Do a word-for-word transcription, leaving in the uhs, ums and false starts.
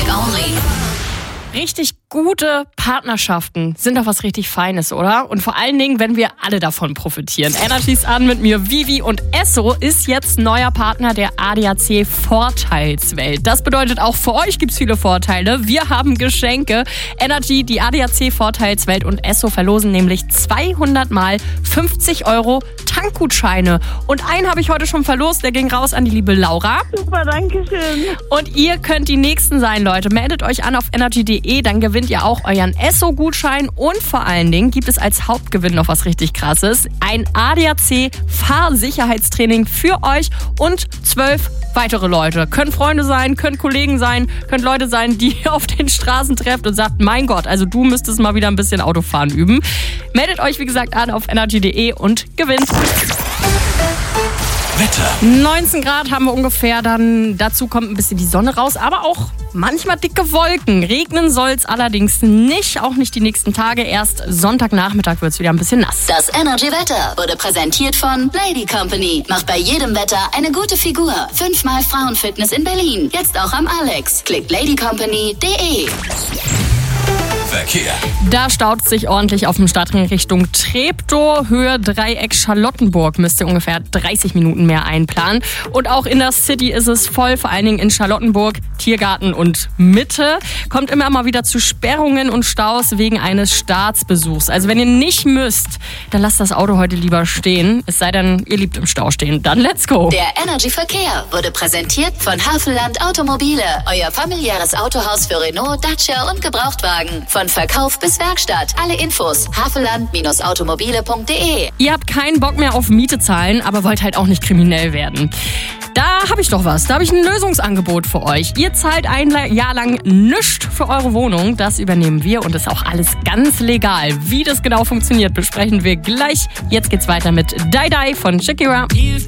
Music only. Richtig gute Partnerschaften sind doch was richtig Feines, oder? Und vor allen Dingen, wenn wir alle davon profitieren. Energy's an mit mir, Vivi, und Esso ist jetzt neuer Partner der A D A C Vorteilswelt. Das bedeutet, auch für euch gibt's viele Vorteile. Wir haben Geschenke. Energy, die A D A C Vorteilswelt und Esso verlosen nämlich zweihundert mal fünfzig Euro Tankgutscheine. Und einen habe ich heute schon verlost, der ging raus an die liebe Laura. Super, danke schön. Und ihr könnt die Nächsten sein, Leute. Meldet euch an auf energy punkt de, dann gewinnt ihr auch euren Esso-Gutschein. Und vor allen Dingen gibt es als Hauptgewinn noch was richtig Krasses. Ein A D A C Fahrsicherheitstraining für euch und zwölf weitere Leute. Können Freunde sein, können Kollegen sein, können Leute sein, die ihr auf den Straßen trefft und sagt, mein Gott, also du müsstest mal wieder ein bisschen Autofahren üben. Meldet euch, wie gesagt, an auf energy punkt de und gewinnt. Wetter. neunzehn Grad haben wir ungefähr, dann dazu kommt ein bisschen die Sonne raus, aber auch manchmal dicke Wolken. Regnen soll es allerdings nicht, auch nicht die nächsten Tage. Erst Sonntagnachmittag wird es wieder ein bisschen nass. Das Energy Wetter wurde präsentiert von Lady Company. Macht bei jedem Wetter eine gute Figur. Fünfmal Frauenfitness in Berlin. Jetzt auch am Alex. Klickt lady company punkt de. Verkehr. Da staut es sich ordentlich auf dem Stadtring Richtung Treptow. Höhe Dreieck Charlottenburg müsst ihr ungefähr dreißig Minuten mehr einplanen. Und auch in der City ist es voll, vor allen Dingen in Charlottenburg, Tiergarten und Mitte. Kommt immer mal wieder zu Sperrungen und Staus wegen eines Staatsbesuchs. Also wenn ihr nicht müsst, dann lasst das Auto heute lieber stehen. Es sei denn, ihr liebt im Stau stehen. Dann let's go. Der Energy Verkehr wurde präsentiert von Havelland Automobile. Euer familiäres Autohaus für Renault, Dacia und Gebrauchtwagen. Von Verkauf bis Werkstatt. Alle Infos havelland automobile punkt de. Ihr habt keinen Bock mehr auf Miete zahlen, aber wollt halt auch nicht kriminell werden. Da habe ich doch was. Da habe ich ein Lösungsangebot für euch. Ihr zahlt ein Jahr lang nichts für eure Wohnung. Das übernehmen wir und ist auch alles ganz legal. Wie das genau funktioniert, besprechen wir gleich. Jetzt geht's weiter mit Die Die von Shakira.